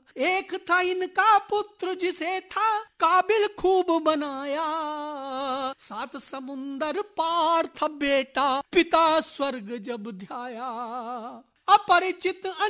एक था इनका पुत्र जिसे था काबिल खूब बनाया, 7 समुंदर पार था बेटा पिता स्वर्ग जब ध्याया। अपरिचित